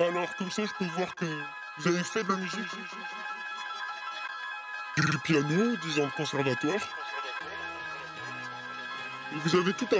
Alors, comme ça, je peux voir que vous avez fait de la musique. Du piano, 10 ans de conservatoire. Et vous avez tout